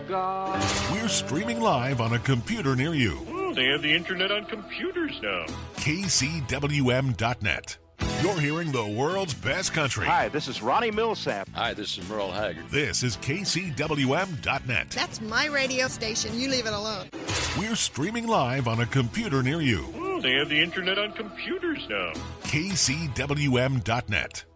God. We're streaming live on a computer near you. They have the internet on computers now. KCWM.net. You're hearing the world's best country. Hi, this is Ronnie Millsap. Hi, this is Merle Haggard. This is KCWM.net. That's my radio station. You leave it alone. We're streaming live on a computer near you. They have the internet on computers now. KCWM.net.